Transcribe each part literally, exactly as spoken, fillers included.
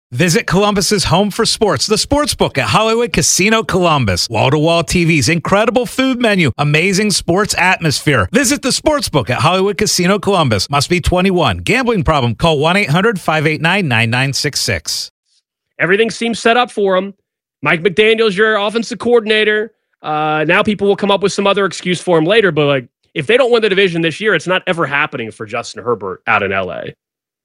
Visit Columbus's home for sports, the Sportsbook at Hollywood Casino Columbus. Wall-to-wall T Vs, incredible food menu, amazing sports atmosphere. Visit the Sportsbook at Hollywood Casino Columbus. Must be twenty-one. Gambling problem? Call one eight hundred five eight nine nine nine six six. Everything seems set up for him. Mike McDaniel's your offensive coordinator. Uh, now people will come up with some other excuse for him later, but like if they don't win the division this year, it's not ever happening for Justin Herbert out in L A.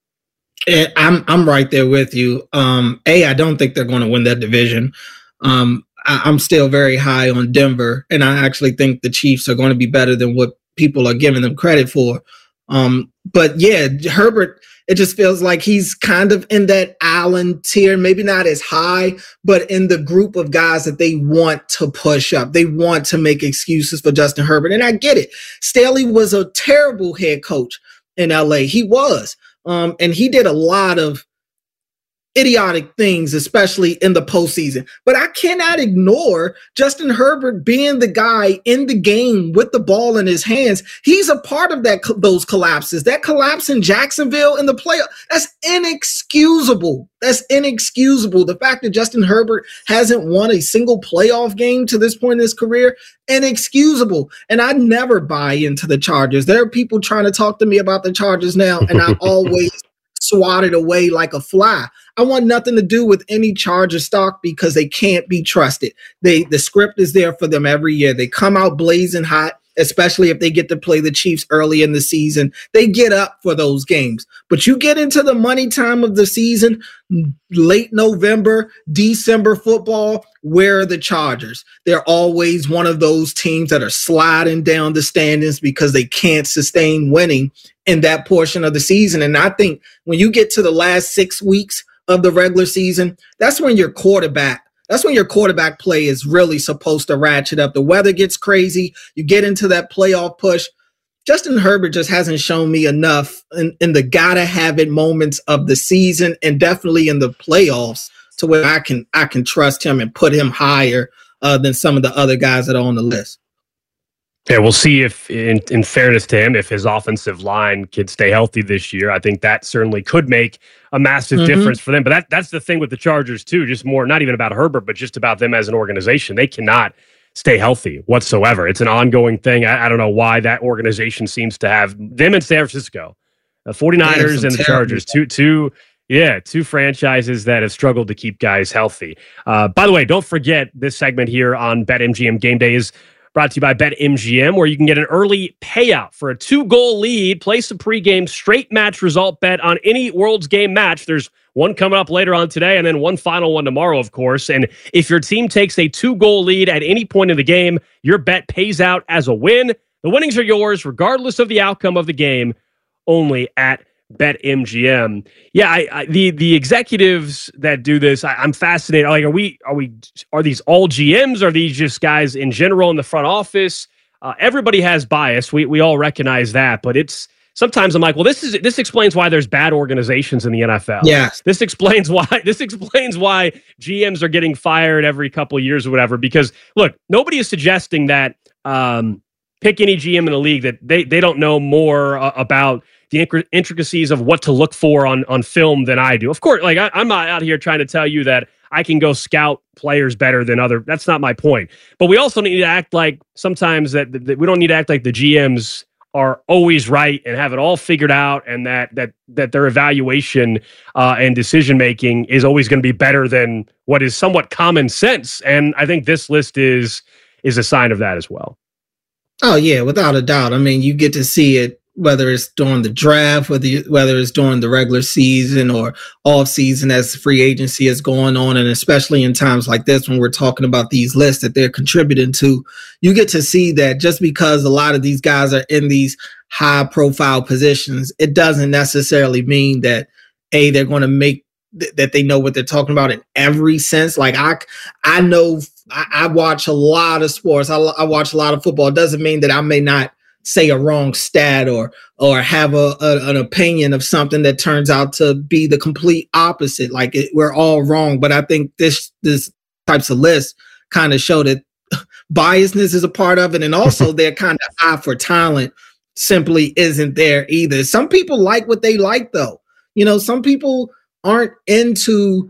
I'm I'm right there with you. Um, A, I don't think they're going to win that division. Um, I, I'm still very high on Denver, and I actually think the Chiefs are going to be better than what people are giving them credit for. Um, but yeah, Herbert, it just feels like he's kind of in that Allen tier, maybe not as high, but in the group of guys that they want to push up. They want to make excuses for Justin Herbert, and I get it. Staley was a terrible head coach in L A. He was. Um, and he did a lot of idiotic things, especially in the postseason. But I cannot ignore Justin Herbert being the guy in the game with the ball in his hands. He's a part of that those collapses. That collapse in Jacksonville in the playoff, that's inexcusable. That's inexcusable. The fact that Justin Herbert hasn't won a single playoff game to this point in his career, inexcusable. And I never buy into the Chargers. There are people trying to talk to me about the Chargers now, and I always swat it away like a fly. I want nothing to do with any Charger stock because they can't be trusted. They the script is there for them every year. They come out blazing hot, especially if they get to play the Chiefs early in the season. They get up for those games. But you get into the money time of the season, late November, December football, where are the Chargers? They're always one of those teams that are sliding down the standings because they can't sustain winning in that portion of the season. And I think when you get to the last six weeks of the regular season, that's when your quarterback, that's when your quarterback play is really supposed to ratchet up. The weather gets crazy. You get into that playoff push. Justin Herbert just hasn't shown me enough in, in the gotta have it moments of the season and definitely in the playoffs to where I can I can trust him and put him higher uh, than some of the other guys that are on the list. Yeah, we'll see if, in, in fairness to him, if his offensive line can stay healthy this year. I think that certainly could make a massive mm-hmm. difference for them. But that that's the thing with the Chargers, too. Just more, not even about Herbert, but just about them as an organization. They cannot stay healthy whatsoever. It's an ongoing thing. I, I don't know why that organization seems to have them in San Francisco, the 49ers and the Chargers, two, two, yeah, two franchises that have struggled to keep guys healthy. Uh, by the way, don't forget this segment here on BetMGM Game Day is brought to you by BetMGM, where you can get an early payout for a two-goal lead. Place a pregame straight match result bet on any World's Game match. There's one coming up later on today and then one final one tomorrow, of course. And if your team takes a two-goal lead at any point in the game, your bet pays out as a win. The winnings are yours regardless of the outcome of the game, only at BetMGM. Yeah, I, I, the the executives that do this, I, I'm fascinated. Like, are we are we are these all G Ms? Are these just guys in general in the front office? Uh, everybody has bias. We we all recognize that, but it's sometimes I'm like, well, this is this explains why there's bad organizations in the N F L. Yes, this explains why this explains why G Ms are getting fired every couple of years or whatever. Because look, nobody is suggesting that um, pick any G M in the league that they they don't know more uh, about the intricacies of what to look for on, on film than I do. Of course, like I, I'm not out here trying to tell you that I can go scout players better than other. That's not my point. But we also need to act like sometimes that, that we don't need to act like the G Ms are always right and have it all figured out, and that that that their evaluation uh, and decision making is always going to be better than what is somewhat common sense. And I think this list is is a sign of that as well. Oh yeah, without a doubt. I mean, you get to see it, whether it's during the draft, whether you, whether it's during the regular season or off season as free agency is going on, and especially in times like this when we're talking about these lists that they're contributing to, you get to see that just because a lot of these guys are in these high profile positions, it doesn't necessarily mean that A, they're going to make th- that they know what they're talking about in every sense. Like I, I know I, I watch a lot of sports. I, I watch a lot of football. It doesn't mean that I may not say a wrong stat or or have a, a an opinion of something that turns out to be the complete opposite. Like it, we're all wrong, but I think this this types of lists kind of show that biasness is a part of it, and also their kind of eye for talent simply isn't there either. Some people like what they like, though. You know, some people aren't into